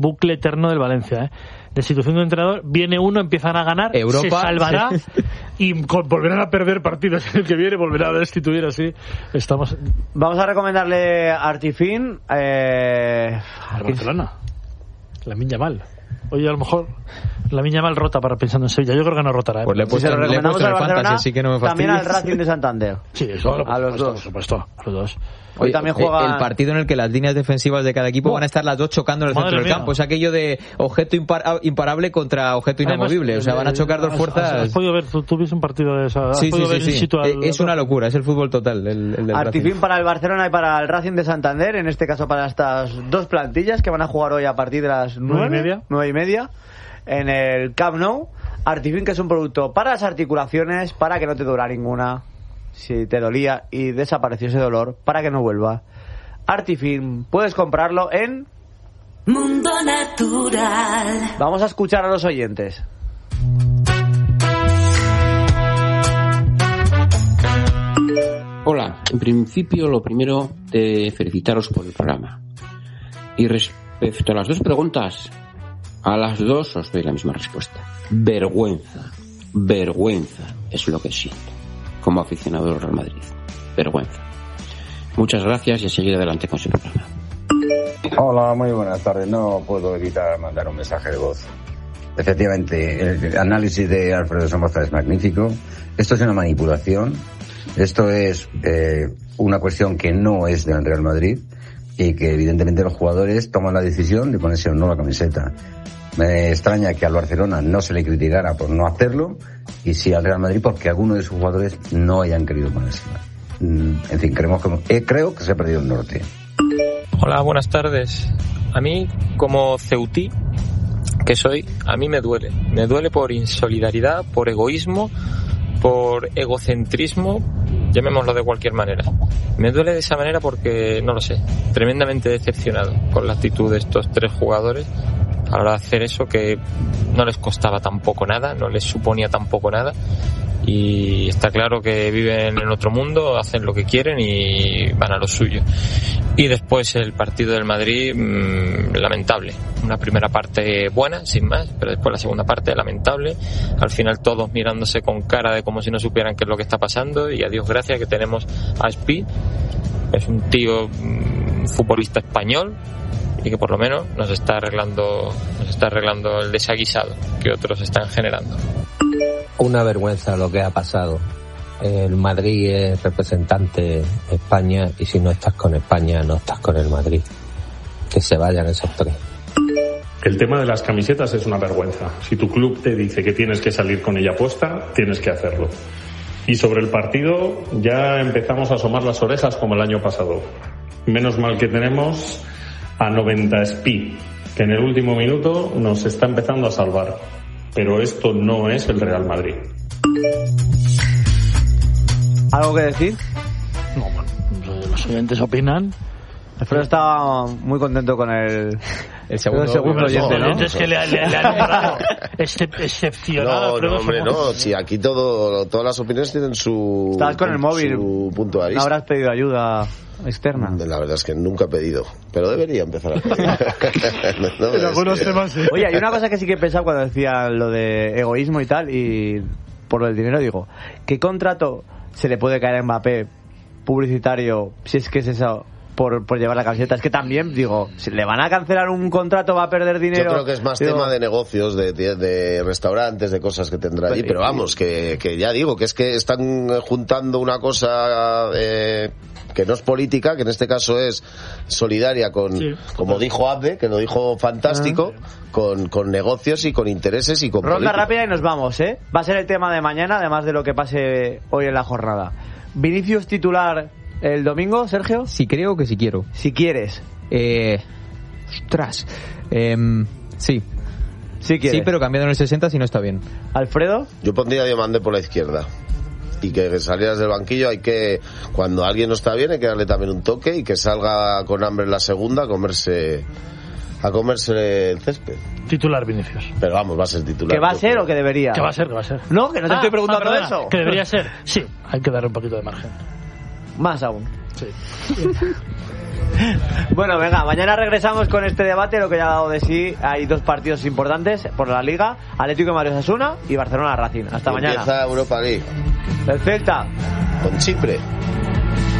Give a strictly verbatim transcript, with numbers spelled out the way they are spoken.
bucle eterno del Valencia, ¿eh? Destitución de un entrenador, viene uno, empiezan a ganar, Europa, se salvará sí. y con, volverán a perder partidos en el que viene, volverán a destituir así. Estamos. Vamos a recomendarle Artifin eh... al Barcelona. La Miña Mal. Oye, a lo mejor la Miña Mal rota para pensando en Sevilla. Yo creo que no rotará, ¿eh? Pues le he puesto, si se lo le he puesto recomendamos en al el Barcelona, Fantasy, así que no me también fastidies. al Racing de Santander. Sí, eso, a los supuesto, dos. por supuesto, a los dos. Hoy Oye, también juega el partido en el que las líneas defensivas de cada equipo Oh. van a estar las dos chocando en el Madre centro del mía. campo. Es aquello de objeto impar- imparable contra objeto inamovible. Además, o sea, van a chocar dos has- fuerzas. Has, has podido ver, tú, tú viste un partido de esa. Has Sí, sí, podido sí, ver in sí. situ al- Eh, Es una locura, es el fútbol total. El, el del Artifin Racing. para el Barcelona y para el Racing de Santander, en este caso para estas dos plantillas que van a jugar hoy a partir de las Nueve nueve y media. nueve y media en el Camp Nou. Artifin, que es un producto para las articulaciones, para que no te duela ninguna si te dolía y desapareció ese dolor, para que no vuelva. Artifin, puedes comprarlo en Mundo Natural. Vamos a escuchar a los oyentes. Hola, en principio lo primero de felicitaros por el programa. Y respecto a las dos preguntas, a las dos os doy la misma respuesta. Vergüenza, vergüenza es lo que siento como aficionado del Real Madrid. Vergüenza. Muchas gracias y a seguir adelante con su programa. Hola, muy buenas tardes. No puedo evitar mandar un mensaje de voz. Efectivamente, el análisis de Alfredo Somoza es magnífico. Esto es una manipulación. Esto es eh, una cuestión que no es del Real Madrid y que evidentemente los jugadores toman la decisión de ponerse o no la camiseta. Me extraña que al Barcelona no se le criticara por no hacerlo y sí al Real Madrid porque algunos de sus jugadores no hayan querido ponérsela. En fin, creemos que, eh, creo que se ha perdido el norte. Hola, buenas tardes. A mí, como ceutí que soy, a mí me duele. Me duele por insolidaridad, por egoísmo, por egocentrismo, llamémoslo de cualquier manera. Me duele de esa manera porque, no lo sé, tremendamente decepcionado con la actitud de estos tres jugadores a la hora de hacer eso que no les costaba tampoco nada, no les suponía tampoco nada. Y está claro que viven en otro mundo, hacen lo que quieren y van a lo suyo. Y después el partido del Madrid, mmm, lamentable. Una primera parte buena, sin más, pero después la segunda parte lamentable. Al final todos mirándose con cara de como si no supieran qué es lo que está pasando. Y a Dios gracias que tenemos a Aspi, es un tío, un futbolista español, y que por lo menos nos está arreglando, nos está arreglando el desaguisado que otros están generando. Una vergüenza lo que ha pasado. El Madrid es representante de España y si no estás con España no estás con el Madrid. Que se vayan esos tres. El tema de las camisetas es una vergüenza. Si tu club te dice que tienes que salir con ella puesta, tienes que hacerlo. Y sobre el partido ya empezamos a asomar las orejas como el año pasado. Menos mal que tenemos a noventa Spi, que en el último minuto nos está empezando a salvar. Pero esto no es el Real Madrid. ¿Algo que decir? No, bueno, los oyentes opinan. Alfredo estaba muy contento con el, el segundo, el segundo oyente, ¿no? Es que le, le, le han nombrado excep- excepcional. No, Alfredo no, hombre, Somoza. no. Si aquí todo, todas las opiniones tienen su, Estabas con el móvil. su punto de ¿No vista. habrás pedido ayuda externa? La verdad es que nunca he pedido, pero debería empezar a pedir. No, En algunos que... temas sí. Oye, hay una cosa que sí que he pensado cuando decía lo de egoísmo y tal, y por el dinero digo, ¿qué contrato se le puede caer a Mbappé publicitario si es que es eso? Por, por llevar la camiseta. Es que también, digo, si le van a cancelar un contrato, va a perder dinero. Yo creo que es más digo, tema de negocios, de, de, de restaurantes, de cosas que tendrá allí. Pero vamos, que, que ya digo, que es que están juntando una cosa eh, que no es política, que en este caso es solidaria con, sí, como dijo Abde, que lo dijo fantástico, ah. con, con negocios y con intereses y con Ronda política. rápida y nos vamos, ¿eh? Va a ser el tema de mañana, además de lo que pase hoy en la jornada. Vinicius titular el domingo, Sergio. Si creo que si quiero. Si quieres. Eh, ostras. Eh, sí. Sí quieres. Sí, pero cambiado en el sesenta si no está bien. ¿Alfredo? Yo pondría a Diomande por la izquierda. Y que salieras del banquillo hay que, cuando alguien no está bien, hay que darle también un toque y que salga con hambre en la segunda a comerse, a comerse el césped. Titular Vinicius. Pero vamos, va a ser titular. ¿Que va a ser o que debería? Que va a ser, que va a ser. No, que no te ah, estoy preguntando ah, eso. Que debería ser. Sí, hay que darle un poquito de margen. Más aún. Sí. Bueno, venga, mañana regresamos con este debate, lo que ya ha dado de sí. Hay dos partidos importantes por la Liga, Atlético de Madrid Osasuna y Barcelona Racing. Hasta y mañana. Empieza Europa League. Perfecta. Con Chipre.